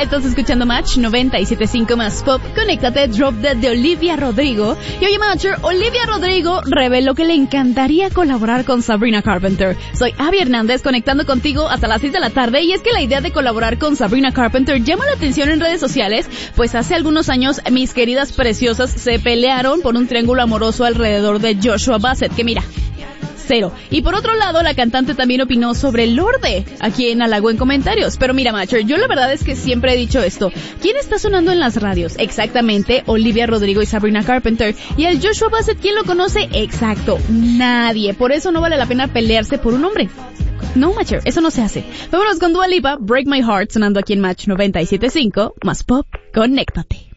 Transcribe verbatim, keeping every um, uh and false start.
Estás escuchando Match noventa y siete punto cinco más Pop. Conéctate, Drop Dead de Olivia Rodrigo. Y oye, Matcher, Olivia Rodrigo reveló que le encantaría colaborar con Sabrina Carpenter. Soy Abby Hernández, conectando contigo hasta las seis de la tarde. Y es que la idea de colaborar con Sabrina Carpenter llama la atención en redes sociales, pues hace algunos años mis queridas preciosas se pelearon por un triángulo amoroso alrededor de Joshua Bassett, que mira, cero. Y por otro lado, la cantante también opinó sobre Lorde, a quien halagó en comentarios. Pero mira, Matcher, yo la verdad es que siempre he dicho esto. ¿Quién está sonando en las radios? Exactamente, Olivia Rodrigo y Sabrina Carpenter. ¿Y el Joshua Bassett, quién lo conoce? Exacto, nadie. Por eso no vale la pena pelearse por un hombre. No, Matcher, eso no se hace. Vámonos con Dua Lipa, Break My Heart, sonando aquí en Match noventa y siete punto cinco, más Pop, conéctate.